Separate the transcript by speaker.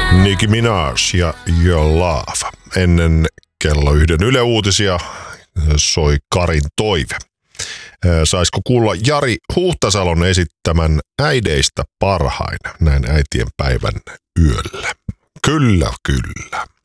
Speaker 1: Nicki Minaj ja Your Love. Ennen kello 1 Yle Uutisia soi Karin toive. Saisiko kuulla Jari Huhtasalon esittämän Äideistä parhain näin äitien päivän yöllä? Kyllä, kyllä.